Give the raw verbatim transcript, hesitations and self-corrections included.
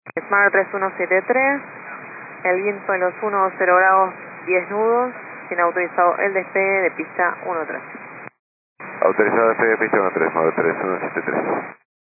Smart tres uno siete tres, el viento en los uno cero grados, diez nudos, tiene autorizado el despegue de pista uno tres. Autorizado despegue de pista uno tres, Smart tres uno siete tres.